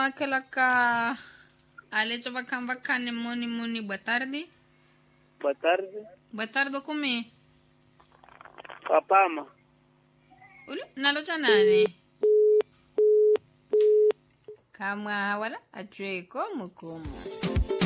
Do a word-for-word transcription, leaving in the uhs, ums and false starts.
aquela cá. Ale cho bacana bacana moni moni boa tarde. Boa tarde. Boa tarde como? Papama. Ulu, nalo cha nani? Kama wala ajue como como.